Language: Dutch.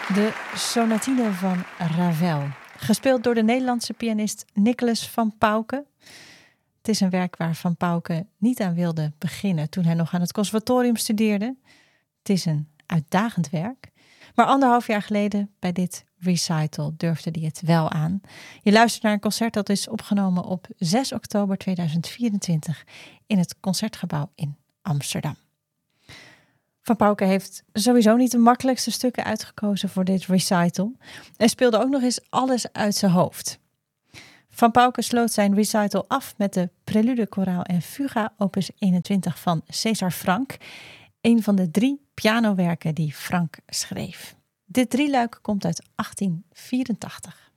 De sonatine van Ravel, gespeeld door de Nederlandse pianist Nicolas van Pauwke. Het is een werk waar Van Pauwke niet aan wilde beginnen toen hij nog aan het conservatorium studeerde. Het is een uitdagend werk, maar 1,5 jaar geleden bij dit recital durfde hij het wel aan. Je luistert naar een concert dat is opgenomen op 6 oktober 2024 in het Concertgebouw in Amsterdam. Van Pauwke heeft sowieso niet de makkelijkste stukken uitgekozen voor dit recital en speelde ook nog eens alles uit zijn hoofd. Van Pauwke sloot zijn recital af met de Prelude, Choraal en Fuga opus 21 van César Franck, een van de 3 pianowerken die Franck schreef. Dit drieluik komt uit 1884.